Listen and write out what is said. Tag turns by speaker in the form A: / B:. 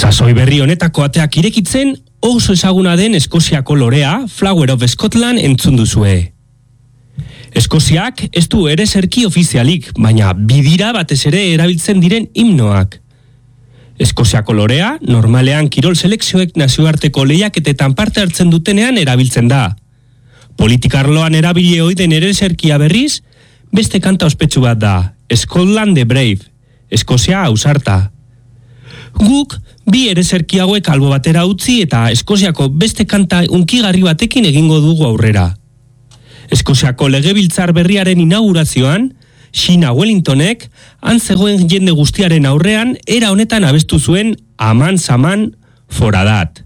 A: Sasoi berri honetako ateak irekitzen, oso ezaguna den Eskoziako lorea, Flower of Scotland entzun duzue. Eskoziak ez du ereserki ofizialik, baina bidira batez ere erabiltzen diren himnoak. Eskoziako lorea, normalean kirol selekzioek nazioarteko lehiaketetan parte hartzen dutenean erabiltzen da. Politikarloan erabili ohi den ereserkia berriz, beste kanta ospetsu bat da, Scotland the Brave, Eskozia ausarta. Guk, bi ereserki hauek albo batera utzi eta Eskoziako beste kanta unkigarri batekin egingo dugu aurrera. Eskoziako legebiltzar berriaren inaugurazioan, Sheena Wellingtonek, han zegoen jende guztiaren aurrean, era honetan abestu zuen Aman Saman Foradat.